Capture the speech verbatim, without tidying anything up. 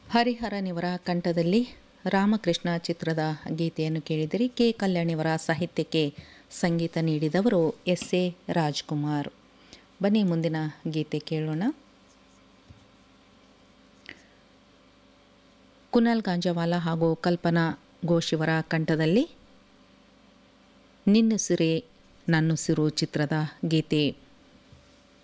ಹರಿಹರನಿವರ ಕಂಠದಲ್ಲಿ ರಾಮಕೃಷ್ಣ ಚಿತ್ರದ ಗೀತೆಯನ್ನು ಕೇಳಿದಿರಿ. ಕೆ ಕಲ್ಯಾಣಿಯವರ ಸಾಹಿತ್ಯಕ್ಕೆ ಸಂಗೀತ ನೀಡಿದವರು ಎಸ್ ಎ ರಾಜ್ಕುಮಾರ್. ಬನ್ನಿ ಮುಂದಿನ ಗೀತೆ ಕೇಳೋಣ. ಕುನಾಲ್ ಗಾಂಜವಾಲ ಹಾಗೂ ಕಲ್ಪನಾ ಘೋಷಿಯವರ ಕಂಠದಲ್ಲಿ ನಿನ್ನುಸಿರೇ ನನ್ನುಸಿರು ಚಿತ್ರದ ಗೀತೆ.